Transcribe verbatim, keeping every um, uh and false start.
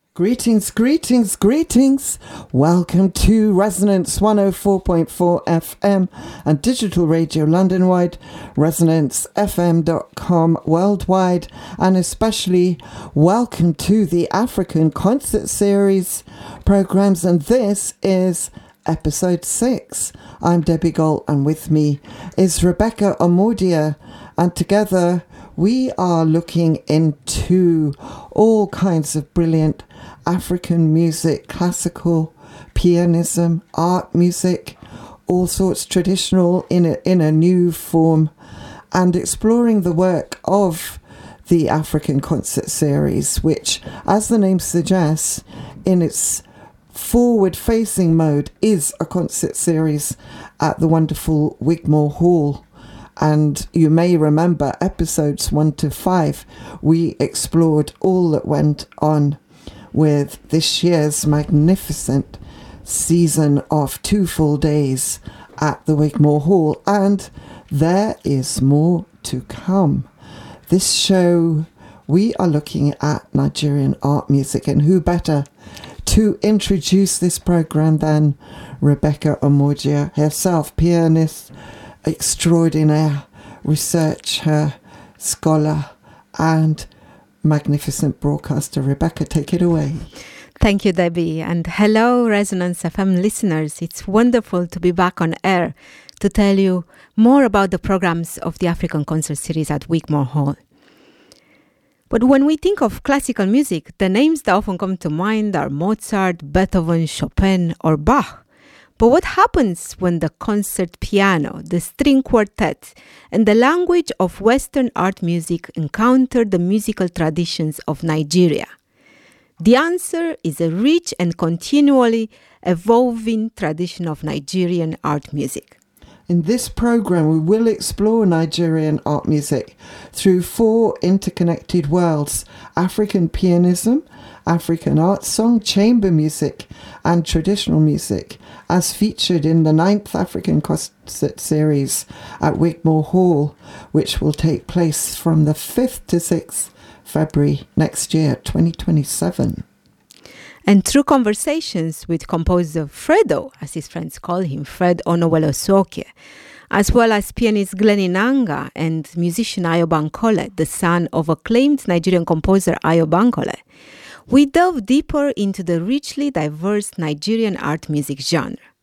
Greetings, greetings, greetings. Welcome to Resonance one oh four point four F M and Digital Radio London-wide, resonance f m dot com worldwide, and especially welcome to the African Concert Series programs. And this is episode six. I'm Debbie Galt, and with me is Rebecca Omodia, and together we are looking into all kinds of brilliant African music, classical, pianism, art music, all sorts traditional in a, in a new form, and exploring the work of the African Concert Series, which, as the name suggests, in its forward-facing mode is a concert series at the wonderful Wigmore Hall. And you may remember episodes one to five, we explored all that went on with this year's magnificent season of two full days at the Wigmore Hall. And there is more to come. This show, we are looking at Nigerian art music, and who better to introduce this program than Rebecca Omodia herself, pianist extraordinaire, researcher, scholar, and magnificent broadcaster. Rebecca, take it away. Thank you, Debbie. And hello, Resonance F M listeners. It's wonderful to be back on air to tell you more about the programs of the African Concert Series at Wigmore Hall. But when we think of classical music, the names that often come to mind are Mozart, Beethoven, Chopin, or Bach. But what happens when the concert piano, the string quartet, and the language of Western art music encounter the musical traditions of Nigeria? The answer is a rich and continually evolving tradition of Nigerian art music. In this program, we will explore Nigerian art music through four interconnected worlds: African pianism, African art song, chamber music, and traditional music, as featured in the ninth African Concert Series at Wigmore Hall, which will take place from the fifth to sixth February next year, twenty twenty-seven. And through conversations with composer Fredo, as his friends call him, Fred Onowelo-Suokie, as well as pianist Glenn Inanga and musician Ayo Bankole, the son of acclaimed Nigerian composer Ayo Bankole, we delve deeper into the richly diverse Nigerian art music genre.